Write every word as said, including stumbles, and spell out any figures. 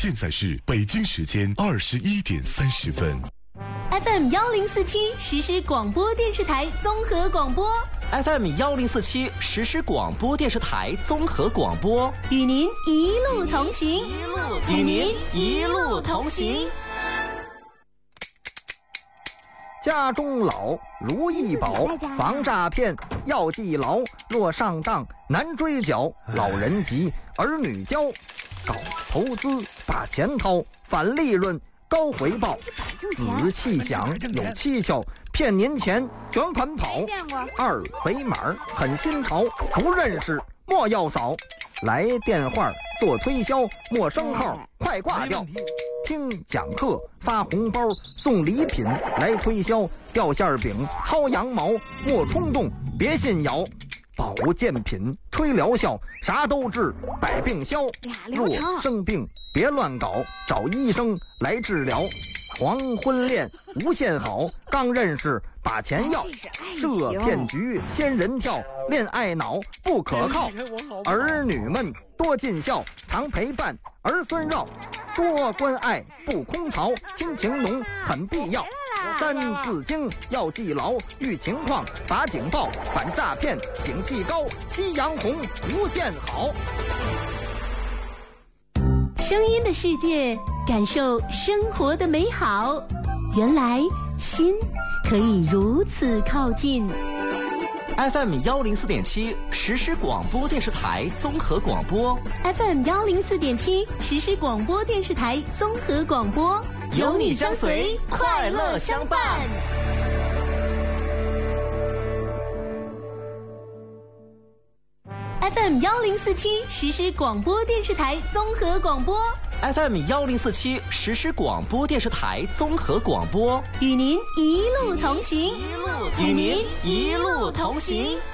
现在是北京时间二十一点三十分。 F M 幺零四七实时广播电视台综合广播 ，F M 幺零四七实时广播电视台综合广播， 与您一路同行， 与您一路同行。 家中老如意宝，防诈骗要记牢。若上当难追缴，老人急儿女教。搞投资把钱掏，返利润高回报。仔细想有蹊跷，骗您钱卷款跑。二维码很新潮，不认识莫要扫。来电话做推销，陌生号快挂掉。听讲课发红包送礼品来推销，掉馅饼薅羊毛莫冲动别信谣。保健品吹疗效啥都治百病消，若生病别乱搞，找医生来治疗。黄昏恋无限好，刚认识把钱要。设骗局仙人跳，恋爱脑不可靠。儿女们多尽孝，常陪伴儿孙绕。多关爱不空巢，亲情浓很必要。三字经要记牢，遇情况打警报，反诈骗警惕高，夕阳红无限好。 声音的世界，感受生活的美好。原来心可以如此靠近。 F M 幺零四点七实时广播电视台综合广播 ，F M 幺零四点七实时广播电视台综合广播， 有你相随，快乐相伴。 F M 幺零四七实时广播电视台综合广播 ，F M 幺零四七实时广播电视台综合广播， 与您一路同行， 与您一路同行。